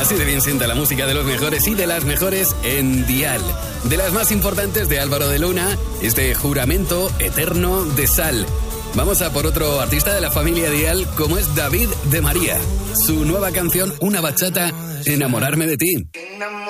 Así de bien sienta la música de los mejores y de las mejores en Dial. De las más importantes de Álvaro de Luna, este Juramento Eterno de Sal. Vamos a por otro artista de la familia Dial, como es David de María. Su nueva canción, una bachata, Enamorarme de ti.